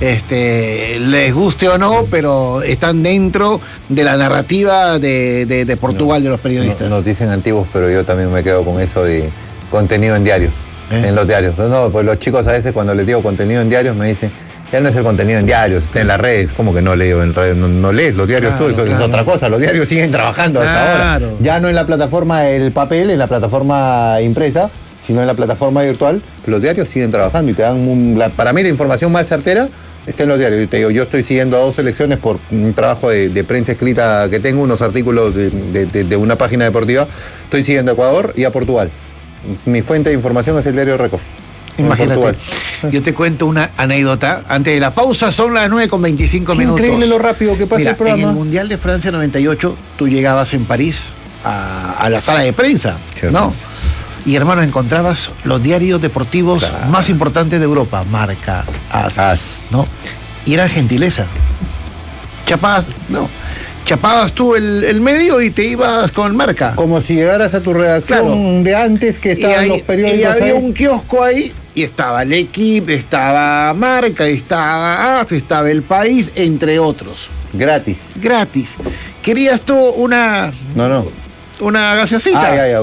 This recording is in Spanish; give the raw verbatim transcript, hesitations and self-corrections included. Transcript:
este, les guste o no, pero están dentro de la narrativa de, de, de Portugal, no, de los periodistas. No, nos dicen antiguos, pero yo también me quedo con eso de contenido en diarios, ¿Eh? en los diarios. No, pues los chicos a veces cuando les digo contenido en diarios me dicen, ya no es el contenido en diarios, está en las redes. ¿Cómo que no leo en redes? No, no lees los diarios claro, tú, eso claro. es otra cosa. Los diarios siguen trabajando hasta claro. ahora. Ya no en la plataforma del papel, en la plataforma impresa, sino en la plataforma virtual. Los diarios siguen trabajando y te dan un, la, para mí la información más certera está en los diarios. Yo te digo, yo estoy siguiendo a dos selecciones por un trabajo de, de prensa escrita que tengo, unos artículos de, de, de, de una página deportiva. Estoy siguiendo a Ecuador y a Portugal. Mi fuente de información es el diario Récord. Imagínate, yo te cuento una anécdota. Antes de la pausa, son las nueve con veinticinco minutos. Increíble lo rápido que pasa. Mira, el programa. En el Mundial de Francia noventa y ocho, tú llegabas en París a, a la sala de prensa, Qué ¿no? hermoso. Y hermano, encontrabas los diarios deportivos claro. más importantes de Europa, Marca, As, As. ¿no? Y era gentileza. Chapabas, no. Chapabas tú el, el medio y te ibas con Marca. Como si llegaras a tu redacción Claro. de antes que estaban ahí, los periódicos. y había ahí. un kiosco ahí y estaba el Equipe, estaba Marca, estaba As, estaba El País, entre otros. Gratis. Gratis. ¿Querías tú una, No, no. una gaseosita? Ah, ya, ya.